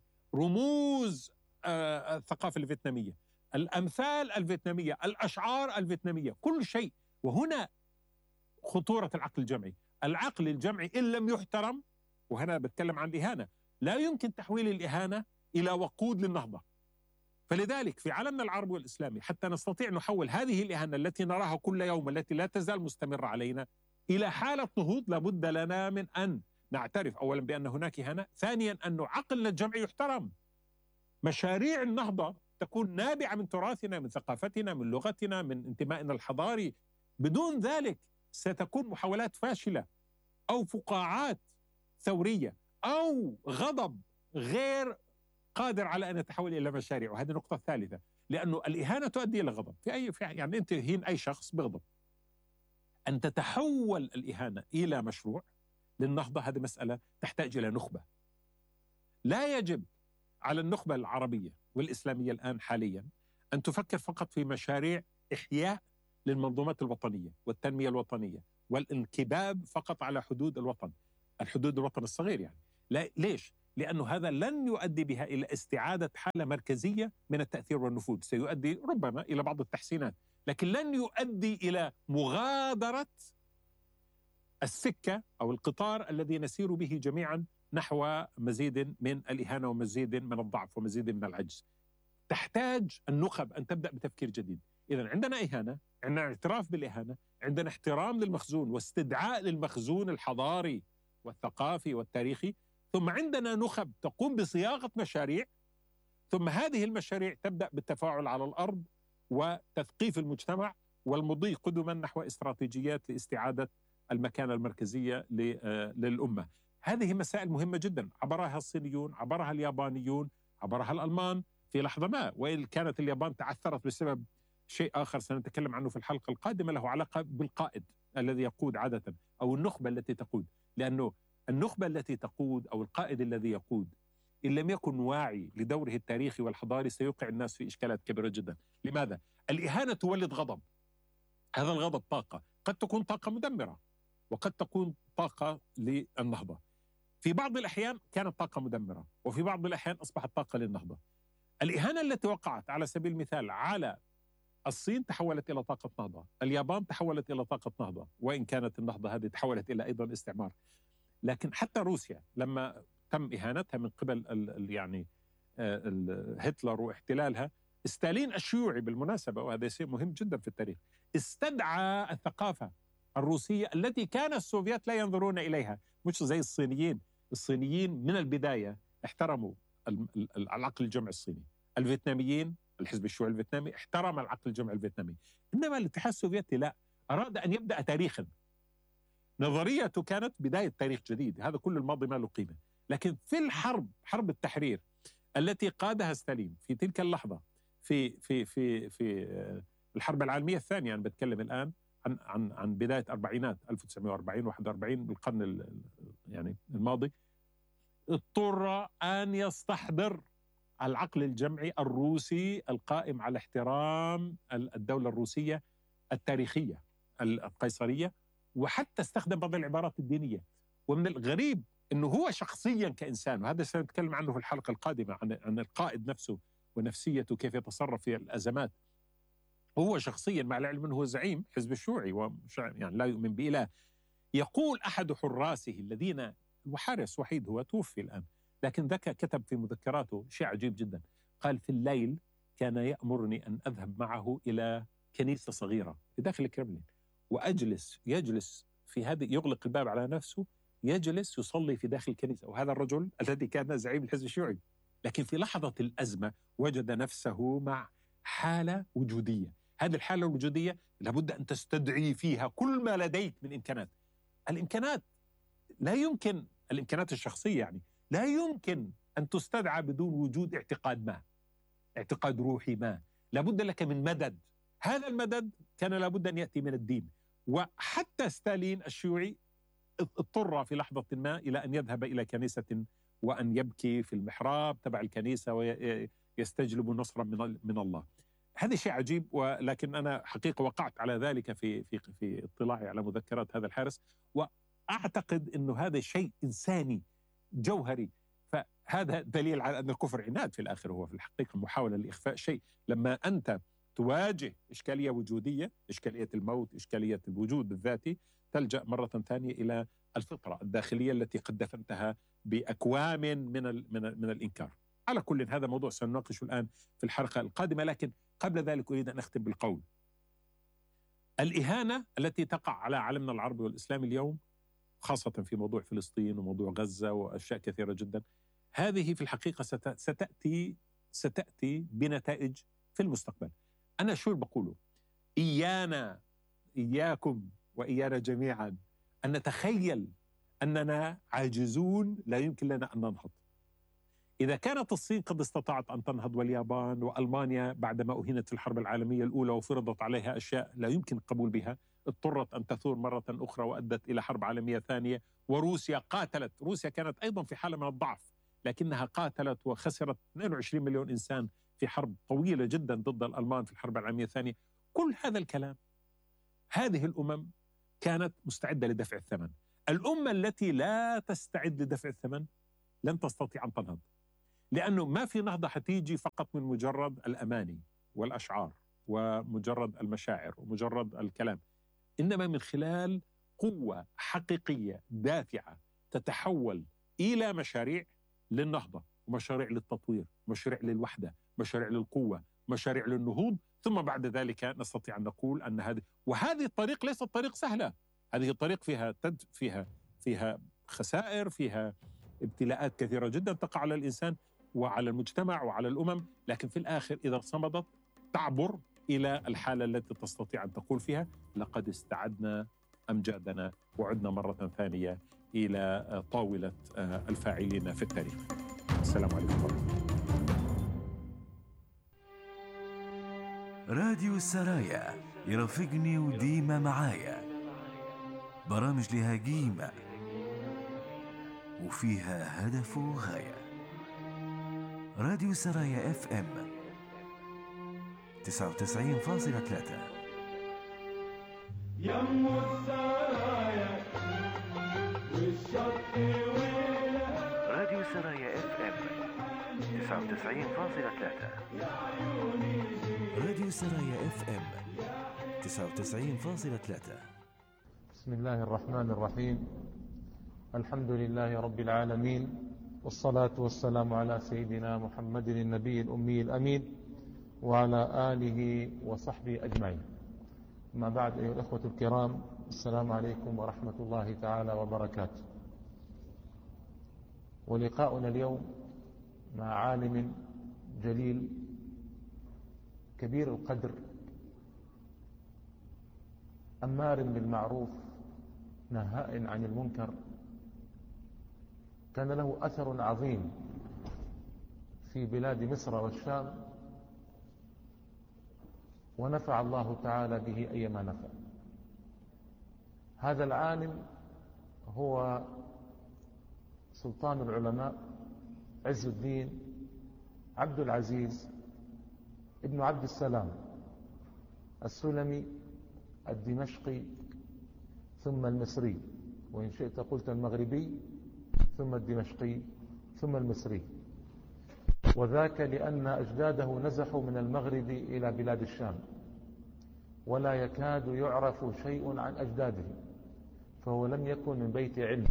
رموز آه الثقافة الفيتنامية، الأمثال الفيتنامية، الأشعار الفيتنامية، كل شيء. وهنا خطورة العقل الجمعي. العقل الجمعي إن لم يحترم، وهنا بتكلم عن الإهانة، لا يمكن تحويل الإهانة إلى وقود للنهضة. فلذلك في عالمنا العربي والإسلامي حتى نستطيع نحول هذه الإهانة التي نراها كل يوم التي لا تزال مستمرة علينا إلى حالة نهوض، لابد لنا من أن نعترف أولا بأن هناك إهانة، ثانيا أن عقلنا الجمعي يحترم، مشاريع النهضة تكون نابعة من تراثنا، من ثقافتنا، من لغتنا، من انتمائنا الحضاري. بدون ذلك ستكون محاولات فاشلة أو فقاعات ثورية أو غضب غير قادر على أن يتحول إلى مشاريع. وهذه النقطة الثالثة، لأنه الإهانة تؤدي إلى غضب في أي في يعني أنت هين أي شخص بغضب. أن تتحول الإهانة إلى مشروع للنهضة هذه مسألة تحتاج إلى نخبة. لا يجب على النخبة العربية والإسلامية الآن حاليا أن تفكر فقط في مشاريع إحياء للمنظومات الوطنية والتنمية الوطنية والانكباب فقط على حدود الوطن، الحدود الوطن الصغير يعني. لا ليش؟ لأنه هذا لن يؤدي بها إلى استعادة حالة مركزية من التأثير والنفوذ، سيؤدي ربما إلى بعض التحسينات، لكن لن يؤدي إلى مغادرة السكة أو القطار الذي نسير به جميعا نحو مزيد من الإهانة ومزيد من الضعف ومزيد من العجز. تحتاج النخب أن تبدأ بتفكير جديد. إذن عندنا إهانة، عندنا اعتراف بالإهانة، عندنا احترام للمخزون واستدعاء للمخزون الحضاري والثقافي والتاريخي، ثم عندنا نخب تقوم بصياغة مشاريع، ثم هذه المشاريع تبدأ بالتفاعل على الأرض وتثقيف المجتمع والمضي قدما نحو استراتيجيات لاستعادة المكانة المركزية للأمة. هذه مسائل مهمة جدا، عبرها الصينيون، عبرها اليابانيون، عبرها الألمان في لحظة ما، وإن كانت اليابان تعثرت بسبب شيء آخر سنتكلم عنه في الحلقة القادمة له علاقة بالقائد الذي يقود عادة أو النخبة التي تقود، لأنه النخبة التي تقود أو القائد الذي يقود إن لم يكن واعي لدوره التاريخي والحضاري سيوقع الناس في إشكالات كبيرة جدا. لماذا؟ الإهانة تولد غضب، هذا الغضب طاقة، قد تكون طاقة مدمرة وقد تكون طاقة للنهضة. في بعض الأحيان كانت طاقة مدمرة وفي بعض الأحيان أصبحت طاقة للنهضة. الإهانة التي وقعت على سبيل المثال على الصين تحولت إلى طاقة نهضة، اليابان تحولت إلى طاقة نهضة، وإن كانت النهضة هذه تحولت إلى أيضا استعمار. لكن حتى روسيا لما تم إهانتها من قبل ال ال يعني ال هتلر واحتلالها، ستالين الشيوعي بالمناسبة، وهذا شيء مهم جدا في التاريخ، استدعى الثقافة الروسية التي كان السوفيات لا ينظرون إليها، مش زي الصينيين. الصينيين من البداية احترموا العقل الجمعي الصيني، الفيتناميين الحزب الشيوعي الفيتنامي احترم العقل الجمعي الفيتنامي، إنما الاتحاد السوفيتي لا، أراد أن يبدأ تاريخا. نظريته كانت بداية تاريخ جديد، هذا كل الماضي ما له قيمة. لكن في الحرب، حرب التحرير التي قادها ستالين في تلك اللحظة في في في في الحرب العالمية الثانية، أنا بتكلم الآن عن عن عن بداية أربعينات ألف وتسعمائة وأربعين واحد وأربعين بالقرن يعني الماضي، اضطر أن يستحضر العقل الجمعي الروسي القائم على احترام الدولة الروسية التاريخية القيصرية، وحتى استخدم بعض العبارات الدينية. ومن الغريب أنه هو شخصيا كإنسان، وهذا سنتكلم عنه في الحلقة القادمة عن عن القائد نفسه ونفسيته كيف يتصرف في الأزمات. هو شخصيا مع العلم أنه هو زعيم حزب الشيوعي يعني لا يؤمن بإله، يقول أحد حراسه الذين، وحارس وحيد هو توفي الآن، لكن ذاك كتب في مذكراته شيء عجيب جدا، قال في الليل كان يأمرني أن أذهب معه إلى كنيسة صغيرة في داخل الكرملين، وأجلس يجلس في هذه، يغلق الباب على نفسه، يجلس يصلي في داخل الكنيسة. وهذا الرجل الذي كان زعيم الحزب الشيوعي، لكن في لحظة الأزمة وجد نفسه مع حالة وجودية. هذه الحالة الوجودية لابد أن تستدعي فيها كل ما لديك من إمكانات. الإمكانات لا يمكن، الإمكانات الشخصية يعني لا يمكن أن تستدعى بدون وجود اعتقاد ما، اعتقاد روحي ما، لابد لك من مدد. هذا المدد كان لابد أن يأتي من الدين. وحتى ستالين الشيوعي اضطر في لحظة ما إلى أن يذهب إلى كنيسة وأن يبكي في المحراب تبع الكنيسة ويستجلب نصرا من من الله. هذا شيء عجيب، ولكن أنا حقيقة وقعت على ذلك في في في اطلاعي على مذكرات هذا الحارس، وأعتقد أنه هذا شيء إنساني جوهري. فهذا دليل على أن الكفر عناد في الآخر، هو في الحقيقة محاولة لإخفاء شيء. لما أنت تواجه إشكالية وجودية، إشكالية الموت، إشكالية الوجود الذاتي، تلجأ مرة ثانية إلى الفطرة الداخلية التي قد دفنتها بأكوام من ال من, ال من الإنكار. على كل، هذا موضوع سنناقشه الآن في الحلقة القادمة، لكن قبل ذلك أريد أن أختم بالقول: الإهانة التي تقع على عالمنا العربي والإسلامي اليوم، خاصة في موضوع فلسطين وموضوع غزة وأشياء كثيرة جدا، هذه في الحقيقة ستأتي ستأتي بنتائج في المستقبل. أنا شو بقوله؟ إيانا، إياكم وإيانا جميعا أن نتخيل أننا عاجزون لا يمكن لنا أن ننهض. إذا كانت الصين قد استطاعت أن تنهض، واليابان وألمانيا بعدما أهينت في الحرب العالمية الأولى وفرضت عليها أشياء لا يمكن القبول بها، اضطرت أن تثور مرة أخرى وأدت إلى حرب عالمية ثانية، وروسيا قاتلت. روسيا كانت أيضا في حالة من الضعف، لكنها قاتلت وخسرت اثنين وعشرين مليون إنسان في حرب طويلة جدا ضد الألمان في الحرب العالمية الثانية. كل هذا الكلام هذه الأمم كانت مستعدة لدفع الثمن. الأمة التي لا تستعد لدفع الثمن لن تستطيع أن تنهض، لأنه ما في نهضة حتيجي فقط من مجرد الأماني والأشعار ومجرد المشاعر ومجرد الكلام، إنما من خلال قوة حقيقية دافعة تتحول إلى مشاريع للنهضة ومشاريع للتطوير، مشاريع للوحدة، مشاريع للقوة، مشاريع للنهوض. ثم بعد ذلك نستطيع أن نقول أن هذه وهذه الطريق ليست طريق سهلة. هذه الطريق فيها تد فيها فيها خسائر، فيها ابتلاءات كثيرة جدا تقع على الإنسان وعلى المجتمع وعلى الأمم، لكن في الآخر إذا صمدت تعبر إلى الحالة التي تستطيع أن تقول فيها لقد استعدنا أمجادنا وعدنا مرة ثانية إلى طاولة الفاعلين في التاريخ. السلام عليكم ورحمة الله. راديو السرايا يرافقني وديما معايا، برامج لها قيمة وفيها هدف وغاية. راديو السرايا اف ام تسعة وتسعين فاصلة ثلاثة. يم السرايا والشط ويلها. راديو السرايا اف ام تسعة وتسعين فاصلة ثلاثة. راديو السرايا اف ام تسعة وتسعين فاصلة ثلاثة. بسم الله الرحمن الرحيم. الحمد لله رب العالمين، والصلاة والسلام على سيدنا محمد النبي الأمي الأمين وعلى آله وصحبه أجمعين. ما بعد، أيها الأخوة الكرام، السلام عليكم ورحمة الله تعالى وبركاته. ولقاؤنا اليوم مع عالم جليل كبير القدر، أمار بالمعروف نهاء عن المنكر، كان له أثر عظيم في بلاد مصر والشام، ونفع الله تعالى به أيما نفع. هذا العالم هو سلطان العلماء عز الدين عبد العزيز ابن عبد السلام السلمي الدمشقي ثم المصري، وإن شئت قلت المغربي ثم الدمشقي ثم المصري، وذاك لأن أجداده نزحوا من المغرب إلى بلاد الشام، ولا يكاد يعرف شيء عن أجداده، فهو لم يكن من بيت علم،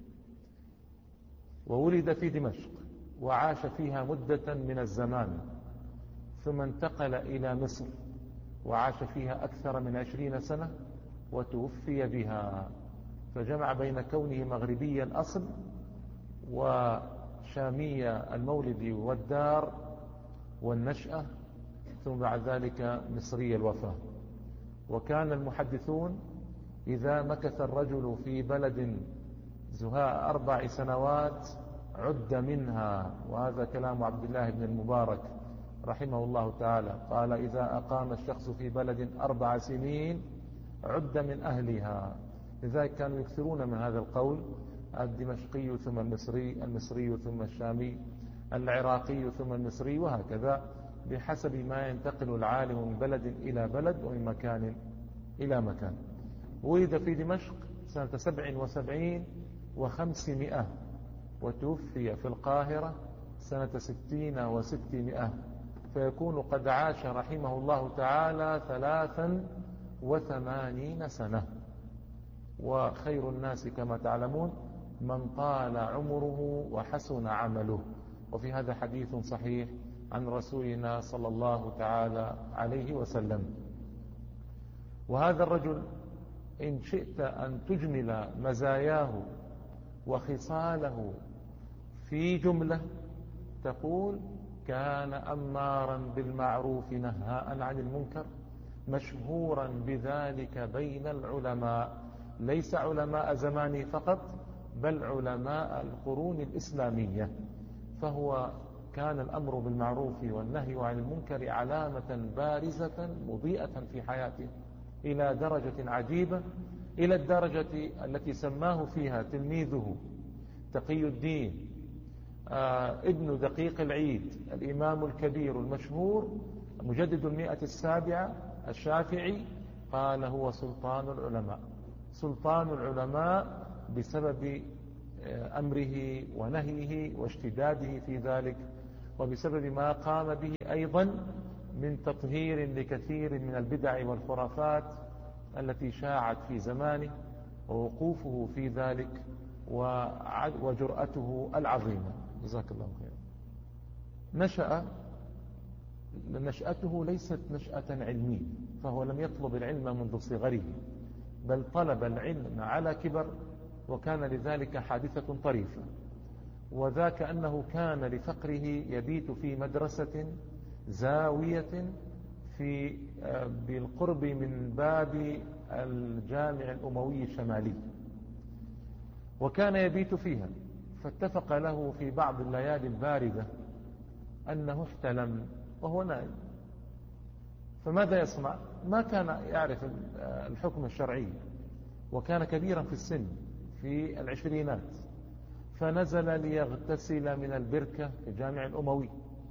وولد في دمشق وعاش فيها مدة من الزمان، ثم انتقل إلى مصر وعاش فيها أكثر من عشرين سنة وتوفي بها، فجمع بين كونه مغربي الأصل وشامي المولد والدار والنشأة، ثم بعد ذلك مصري الوفاة. وكان المحدثون إذا مكث الرجل في بلد زهاء أربع سنوات عد منها، وهذا كلام عبد الله بن المبارك رحمه الله تعالى، قال إذا أقام الشخص في بلد أربع سنين عد من أهلها. لذلك كانوا يكثرون من هذا القول: الدمشقي ثم المصري، المصري ثم الشامي، العراقي ثم المصري، وهكذا بحسب ما ينتقل العالم من بلد إلى بلد ومن مكان إلى مكان. ولد في دمشق سنة سبع وسبعين وخمسمائة، وتوفي في القاهرة سنة ستين وستمائة، فيكون قد عاش رحمه الله تعالى ثلاثا وثمانين سنة. وخير الناس كما تعلمون من طال عمره وحسن عمله، وفي هذا حديث صحيح عن رسولنا صلى الله تعالى عليه وسلم. وهذا الرجل إن شئت أن تجمل مزاياه وخصاله في جملة تقول: كان أمارا بالمعروف نهاء عن المنكر، مشهورا بذلك بين العلماء، ليس علماء زمانه فقط بل علماء القرون الإسلامية. فهو كان الأمر بالمعروف والنهي عن المنكر علامة بارزة مضيئة في حياته إلى درجة عجيبة، إلى الدرجة التي سماه فيها تلميذه تقي الدين آه ابن دقيق العيد الإمام الكبير المشهور مجدد المئة السابعة الشافعي قال هو سلطان العلماء. سلطان العلماء بسبب أمره ونهيه واشتداده في ذلك، وبسبب ما قام به أيضا من تطهير لكثير من البدع والخرافات التي شاعت في زمانه، ووقوفه في ذلك وجرأته العظيمة. جزاك الله خير. نشأ نشأته ليست نشأة علمية، فهو لم يطلب العلم منذ صغره، بل طلب العلم على كبر، وكان لذلك حادثة طريفة، وذاك أنه كان لفقره يبيت في مدرسة زاوية في بالقرب من باب الجامع الأموي الشمالي، وكان يبيت فيها. فاتفق له في بعض الليالي الباردة أنه احتلم وهو نائم، فماذا يصنع؟ ما كان يعرف الحكم الشرعي، وكان كبيرا في السن في العشرينات، فنزل ليغتسل من البركة في الجامع الأموي،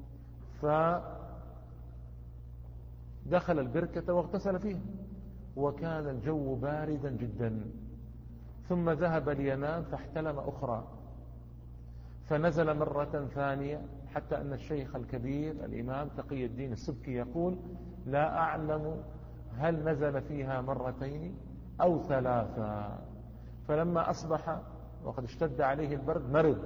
فدخل البركة واغتسل فيها، وكان الجو باردا جدا، ثم ذهب لينام فاحتلم أخرى، فنزل مرة ثانية، حتى أن الشيخ الكبير الإمام تقي الدين السبكي يقول: لا أعلم هل نزل فيها مرتين أو ثلاثة. فلما أصبح وقد اشتد عليه البرد مرض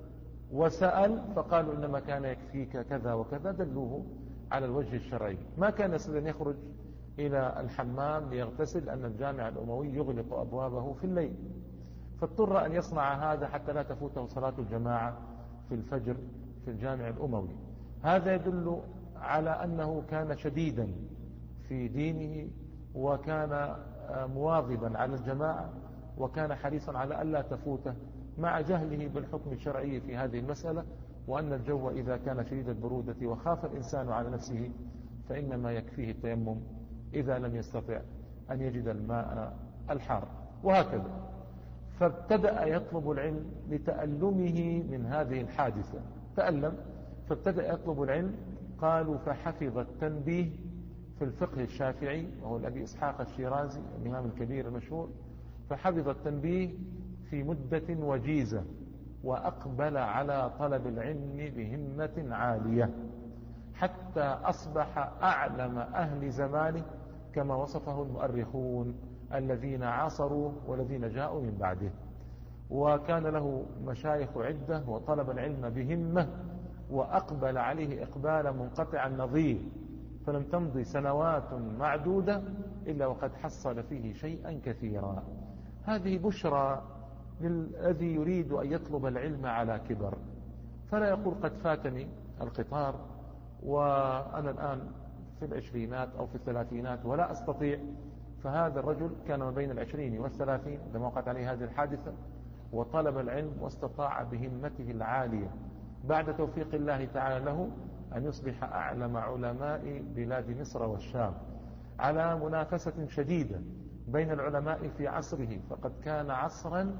وسأل، فقالوا إنما كان يكفيك كذا وكذا، دلوه على الوجه الشرعي. ما كان يستطيع أن يخرج إلى الحمام ليغتسل، لأن الجامع الأموي يغلق أبوابه في الليل، فاضطر أن يصنع هذا حتى لا تفوته صلاة الجماعة في الفجر في الجامع الأموي. هذا يدل على أنه كان شديدا في دينه، وكان مواظبا على الجماعة، وكان حريصا على ألا تفوته، مع جهله بالحكم الشرعي في هذه المسألة، وأن الجو إذا كان شديد البرودة وخاف الإنسان على نفسه فإنما يكفيه التيمم إذا لم يستطع أن يجد الماء الحار، وهكذا. فابتدأ يطلب العلم لتألمه من هذه الحادثة، تألم فابتدأ يطلب العلم. قالوا فحفظ التنبيه في الفقه الشافعي، وهو الأبي إسحاق الشيرازي الإمام الكبير المشهور، فحفظ التنبيه في مدة وجيزة، وأقبل على طلب العلم بهمة عالية، حتى أصبح أعلم أهل زمانه كما وصفه المؤرخون الذين عاصروه والذين جاءوا من بعده. وكان له مشايخ عدة، وطلب العلم بهمة، وأقبل عليه إقبالا منقطع النظير، فلم تمضي سنوات معدودة إلا وقد حصل فيه شيئا كثيرا. هذه بشرى للذي يريد أن يطلب العلم على كبر، فلا يقول قد فاتني القطار وأنا الآن في العشرينات أو في الثلاثينات ولا أستطيع. فهذا الرجل كان ما بين العشرين والثلاثين لما وقعت عليه هذه الحادثة، وطلب العلم واستطاع بهمته العالية بعد توفيق الله تعالى له أن يصبح أعلم علماء بلاد مصر والشام، على منافسة شديدة بين العلماء في عصره، فقد كان عصرا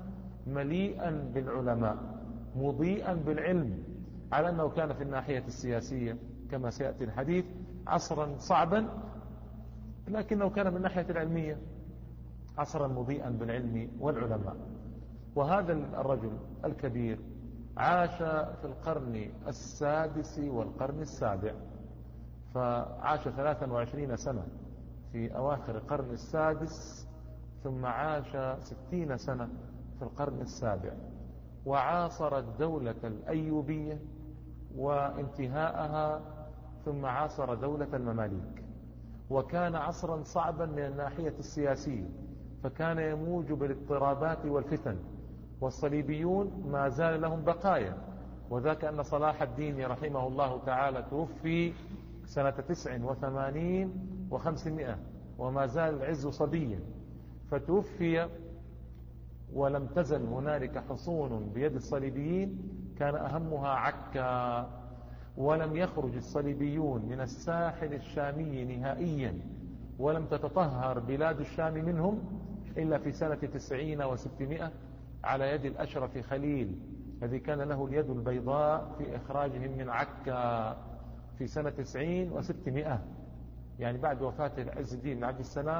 مليئا بالعلماء مضيئا بالعلم، على أنه كان في الناحية السياسية كما سيأتي الحديث عصرا صعبا، لكنه كان من الناحية العلمية عصرا مضيئا بالعلم والعلماء. وهذا الرجل الكبير عاش في القرن السادس والقرن السابع، فعاش ثلاثا وعشرين سنة في أواخر القرن السادس، ثم عاش ستين سنة في القرن السابع، وعاصر الدولة الأيوبية وانتهاءها، ثم عاصر دولة المماليك. وكان عصرا صعبا من الناحية السياسية، فكان يموج بالاضطرابات والفتن، والصليبيون ما زال لهم بقايا، وذاك أن صلاح الدين رحمه الله تعالى توفي سنة تسع وثمانين وخمسمائة، وما زال العز صبيا، فتوفي ولم تزل هنالك حصون بيد الصليبيين كان أهمها عكا، ولم يخرج الصليبيون من الساحل الشامي نهائيا، ولم تتطهر بلاد الشام منهم إلا في سنة تسعين وستمائة على يد الأشرف خليل الذي كان له اليد البيضاء في إخراجهم من عكا في سنة تسعين وستمائة، يعني بعد وفاة عز الدين بن عبد السلام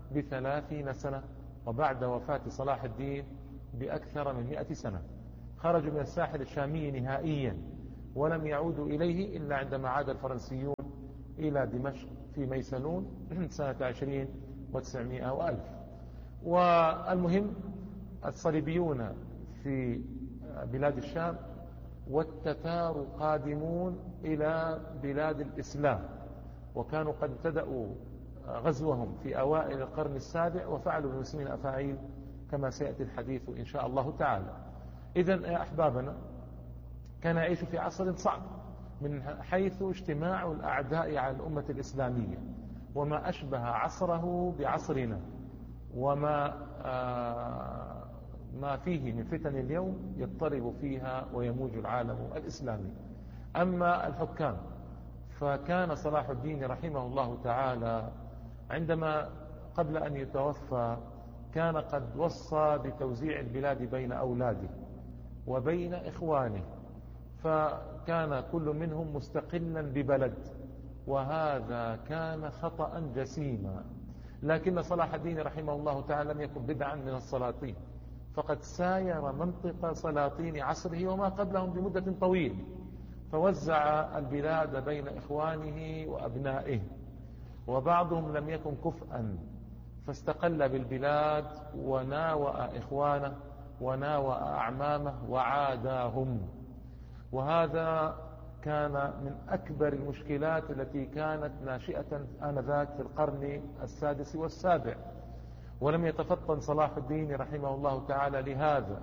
بثلاثين سنة، وبعد وفاة صلاح الدين بأكثر من مئة سنة. خرجوا من الساحل الشامي نهائيا، ولم يعودوا إليه إلا عندما عاد الفرنسيون إلى دمشق في ميسنون سنة عشرين وتسعمائة وألف. والمهم الصليبيون في بلاد الشام والتتار قادمون إلى بلاد الإسلام، وكانوا قد ابتدأوا غزوهم في أوائل القرن السابع، وفعلوا بالمسلمين أفاعيل كما سيأتي الحديث إن شاء الله تعالى. إذن يا أحبابنا، كان يعيش في عصر صعب من حيث اجتماع الأعداء على الأمة الإسلامية، وما أشبه عصره بعصرنا، وما آه ما فيه من فتن اليوم يضطرب فيها ويموج العالم الإسلامي. أما الحكام، فكان صلاح الدين رحمه الله تعالى عندما قبل أن يتوفى كان قد وصى بتوزيع البلاد بين أولاده وبين إخوانه، فكان كل منهم مستقلا ببلد، وهذا كان خطأ جسيما. لكن صلاح الدين رحمه الله تعالى لم يكن بدعا من السلاطين، فقد ساير منطق سلاطين عصره وما قبلهم بمدة طويلة، فوزع البلاد بين إخوانه وأبنائه، وبعضهم لم يكن كفءا فاستقل بالبلاد وناوأ إخوانه وناوأ أعمامه وعاداهم. وهذا كان من أكبر المشكلات التي كانت ناشئة آنذاك في القرن السادس والسابع، ولم يتفطن صلاح الدين رحمه الله تعالى لهذا،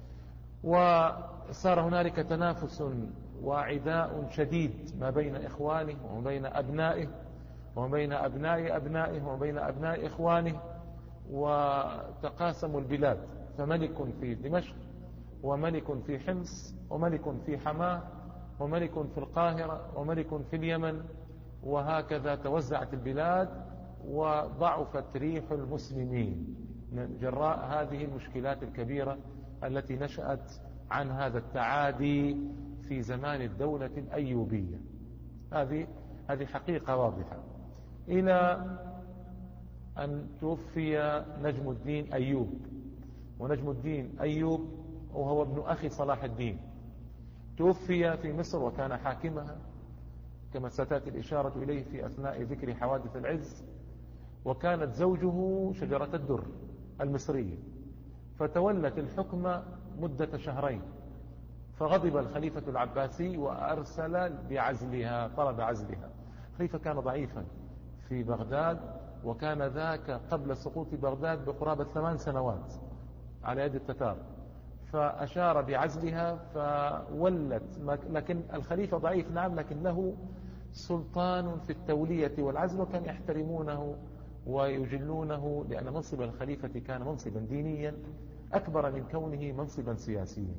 وصار هنالك تنافس وعداء شديد ما بين إخوانه وما بين أبنائه وما بين أبناء أبنائه وما بين أبناء إخوانه، وتقاسموا البلاد، فملك في دمشق وملك في حمص وملك في حماه وملك في القاهرة وملك في اليمن، وهكذا توزعت البلاد وضعفت ريح المسلمين من جراء هذه المشكلات الكبيرة التي نشأت عن هذا التعادي في زمان الدولة الأيوبية. هذه هذه حقيقة واضحة، إلى أن توفي نجم الدين أيوب. ونجم الدين أيوب وهو ابن أخي صلاح الدين، توفي في مصر وكان حاكمها كما ستأتي الإشارة إليه في أثناء ذكر حوادث العز، وكانت زوجه شجرة الدر المصرية، فتولت الحكم مدة شهرين، فغضب الخليفة العباسي وأرسل بعزلها، طلب عزلها. الخليفة كان ضعيفا في بغداد، وكان ذاك قبل سقوط بغداد بقرابة ثمان سنوات على يد التتار، فأشار بعزلها فولت. لكن الخليفة ضعيف نعم، لكن له سلطان في التولية والعزل، وكان يحترمونه ويجلونه، لأن منصب الخليفة كان منصبا دينيا أكبر من كونه منصبا سياسيا.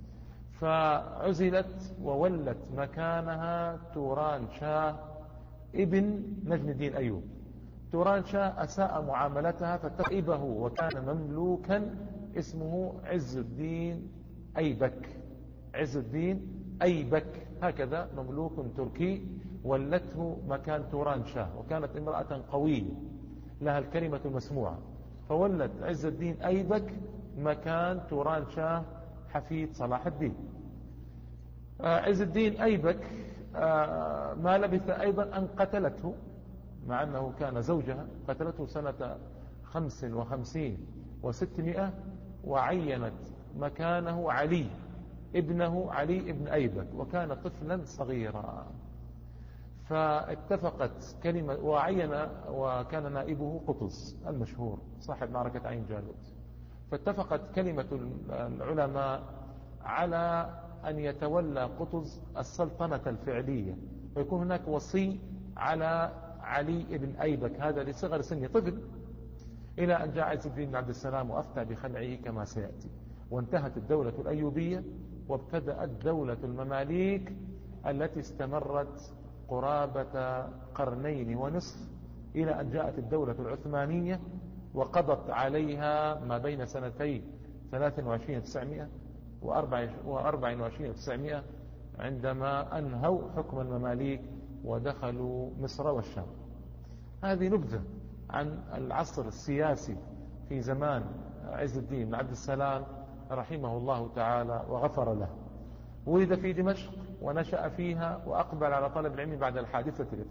فعزلت وولت مكانها توران شاه ابن نجم الدين أيوب. توران شاه أساء معاملتها فتقبه، وكان مملوكا اسمه عز الدين أيبك. عز الدين أيبك هكذا مملوك تركي ولته مكان توران شاه، وكانت امرأة قوية لها الكلمة المسموعة، فولت عز الدين أيبك مكان توران شاه حفيد صلاح الدين. عز الدين أيبك ما لبث أيضا أن قتلته، مع أنه كان زوجها، قتلته سنة خمس وخمسين وستمائة، وعينت مكانه علي ابنه علي ابن أيبك، وكان طفلا صغيرا. فاتفقت كلمة وعين، وكان نائبه قطز المشهور صاحب معركة عين جالوت. فاتفقت كلمة العلماء على أن يتولى قطز السلطنة الفعلية، ويكون هناك وصي على علي ابن أيبك، هذا لصغر سن طفل، إلى أن جاء عز الدين بن عبد السلام وأفتى بخلعه كما سيأتي، وانتهت الدولة الأيوبية، وابتدأت دولة المماليك التي استمرت قرابة قرنين ونصف، إلى أن جاءت الدولة العثمانية وقضت عليها ما بين سنتين ثلاث وعشرين وتسعمائة وأربع وعشرين وتسعمائة، عندما أنهوا حكم المماليك ودخلوا مصر والشام. هذه نبذة عن العصر السياسي في زمان عز الدين بن عبد السلام رحمه الله تعالى وغفر له. ولد في دمشق ونشأ فيها، وأقبل على طلب العلم بعد الحادثة